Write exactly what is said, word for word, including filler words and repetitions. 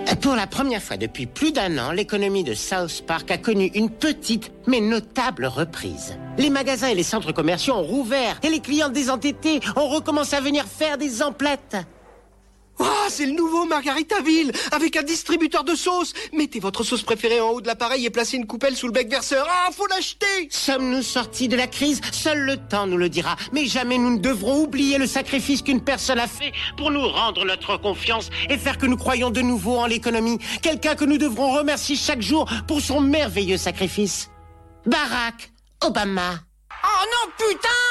Pour la première fois depuis plus d'un an, l'économie de South Park a connu une petite mais notable reprise. Les magasins et les centres commerciaux ont rouvert et les clients désendettés ont recommencé à venir faire des emplettes. Ah, oh, c'est le nouveau Margaritaville, avec un distributeur de sauces. Mettez votre sauce préférée en haut de l'appareil et placez une coupelle sous le bec verseur. Ah, faut l'acheter! Sommes-nous sortis de la crise? Seul le temps nous le dira. Mais jamais nous ne devrons oublier le sacrifice qu'une personne a fait pour nous rendre notre confiance et faire que nous croyions de nouveau en l'économie. Quelqu'un que nous devrons remercier chaque jour pour son merveilleux sacrifice. Barack Obama. Oh non, putain!